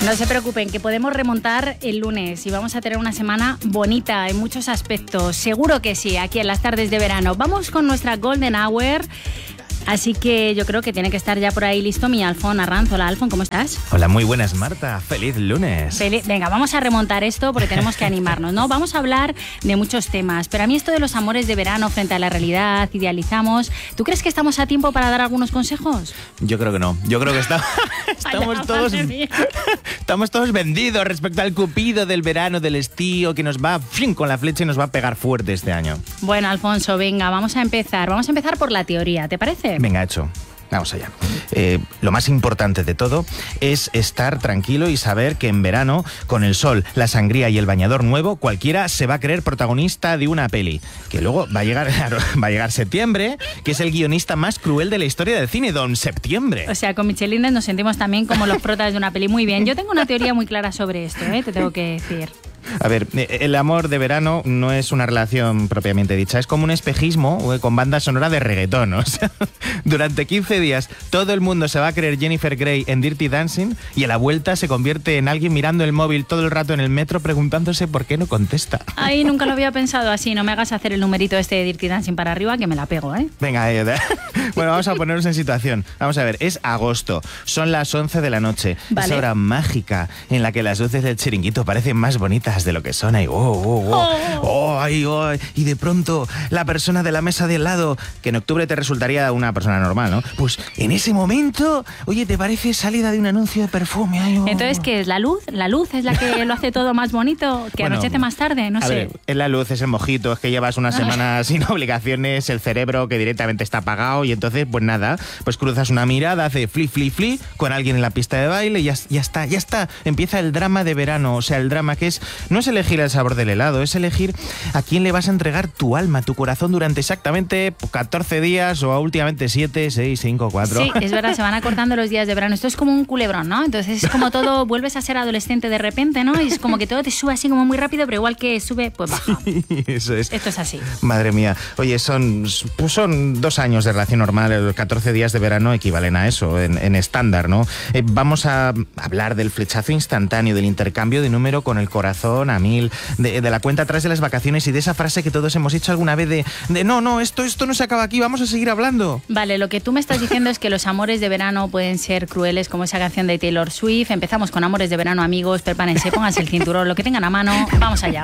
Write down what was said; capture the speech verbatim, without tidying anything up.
No se preocupen, que podemos remontar el lunes y vamos a tener una semana bonita en muchos aspectos. Seguro que sí, aquí en las tardes de verano. Vamos con nuestra Golden Hour. Así que yo creo que tiene que estar ya por ahí listo mi Alfón Arranz. Hola, Alfón, ¿cómo estás? Hola, muy buenas, Marta. Feliz lunes. Feliz... Venga, vamos a remontar esto porque tenemos que animarnos, ¿no? Vamos a hablar de muchos temas, pero a mí esto de los amores de verano frente a la realidad, idealizamos... ¿Tú crees que estamos a tiempo para dar algunos consejos? Yo creo que no. Yo creo que está... estamos, Ay, todos... mía. estamos todos vendidos respecto al cupido del verano, del estío, que nos va fin con la flecha y nos va a pegar fuerte este año. Bueno, Alfonso, venga, vamos a empezar. Vamos a empezar por la teoría, ¿te parece? Venga, hecho. Vamos allá. Eh, lo más importante de todo es estar tranquilo y saber que en verano, con el sol, la sangría y el bañador nuevo, cualquiera se va a creer protagonista de una peli. Que luego va a llegar, va a llegar septiembre, que es el guionista más cruel de la historia del cine, Don Septiembre. O sea, con Michelines nos sentimos también como los protas de una peli. Muy bien, yo tengo una teoría muy clara sobre esto, ¿eh? Te tengo que decir. A ver, el amor de verano no es una relación propiamente dicha, es como un espejismo con banda sonora de reggaetón. O sea, durante quince días todo el mundo se va a creer Jennifer Grey en Dirty Dancing y a la vuelta se convierte en alguien mirando el móvil todo el rato en el metro preguntándose por qué no contesta. Ay, nunca lo había pensado así, no me hagas hacer el numerito este de Dirty Dancing para arriba que me la pego, ¿eh? Venga, eh, bueno, vamos a ponernos en situación. Vamos a ver, es agosto, son las once de la noche, vale. Es hora mágica en la que las luces del chiringuito parecen más bonitas de lo que son. Ahí, oh, oh, oh, oh, ay, oh, y de pronto la persona de la mesa de al lado, que en octubre te resultaría una persona normal, ¿no? Pues en ese momento, oye, ¿te parece salida de un anuncio de perfume? Ay, oh. Entonces, ¿qué es? ¿La luz? ¿La luz es la que lo hace todo más bonito? ¿Que bueno, anochece más tarde? No a sé. Ver, es la luz, es el mojito, es que llevas una semana sin obligaciones, el cerebro que directamente está apagado y entonces, pues nada, pues cruzas una mirada, hace fli, fli, fli, con alguien en la pista de baile y ya, ya está, ya está. Empieza el drama de verano, o sea, el drama que es, no es elegir el sabor del helado, es elegir a quién le vas a entregar tu alma, tu corazón durante exactamente catorce días o últimamente siete, seis, cinco, cuatro. Sí, es verdad, se van acortando los días de verano. Esto es como un culebrón, ¿no? Entonces es como todo, vuelves a ser adolescente de repente, ¿no? Y es como que todo te sube así como muy rápido, pero igual que sube, pues baja. Sí, eso es. Esto es así. Madre mía. Oye, son, pues son dos años de relación normal, catorce días de verano equivalen a eso, en, en estándar, ¿no? Eh, vamos a hablar del flechazo instantáneo, del intercambio de número con el corazón a mil, de, de la cuenta atrás de las vacaciones y de esa frase que todos hemos hecho alguna vez de, de no, no, esto, esto no se acaba aquí, vamos a seguir hablando. Vale, lo que tú me estás diciendo es que los amores de verano pueden ser crueles, como esa canción de Taylor Swift. Empezamos con amores de verano, amigos, prepárense, pónganse el cinturón, lo que tengan a mano, vamos allá.